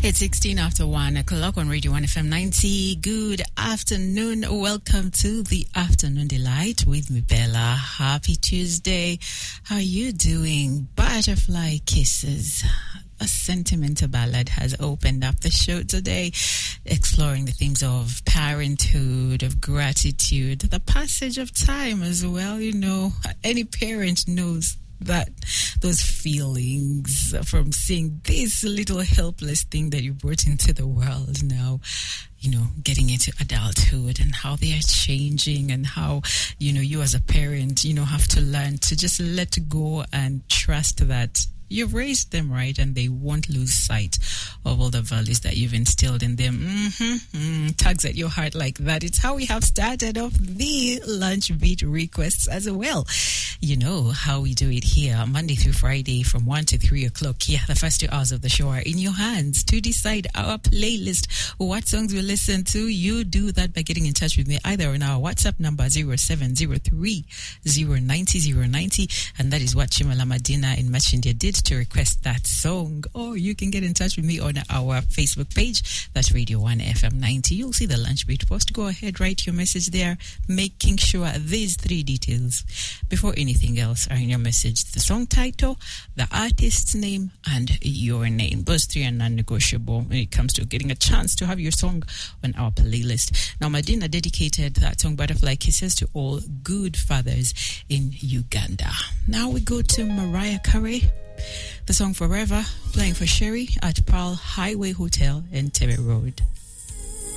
It's 16 after 1 o'clock on Radio 1 FM 90. Good afternoon. Welcome to the Afternoon Delight with me, Bella. Happy Tuesday. How are you doing? Butterfly Kisses. A sentimental ballad has opened up the show today, exploring the themes of parenthood, of gratitude, the passage of time as well. You know, any parent knows that those feelings from seeing this little helpless thing that you brought into the world now, you know, getting into adulthood and how they are changing and how, you know, you as a parent, you know, have to learn to just let go and trust that you've raised them right and they won't lose sight of all the values that you've instilled in them. Tugs at your heart like that. It's how we have started off the lunch beat requests as well. You know how we do it here, Monday through Friday from 1 to 3 o'clock. Yeah, the first 2 hours of the show are in your hands to decide our playlist, what songs we listen to. You do that by getting in touch with me either on our WhatsApp number 0703 090 090, and that is what Chimala Madina in Machindia did to request that song. Or you can get in touch with me on our Facebook page. That's Radio 1 FM 90. You'll see the lunch beat post. Go ahead, write your message there, making sure these 3 details before anything else are in your message: the song title, the artist's name, and your name. Those 3 are non-negotiable when it comes to getting a chance to have your song on our playlist. Now, Madina dedicated that song Butterfly Kisses to all good fathers in Uganda. Now we go to Mariah Carey. The song Forever, playing for Sherry at Pearl Highway Hotel in Tebe Road.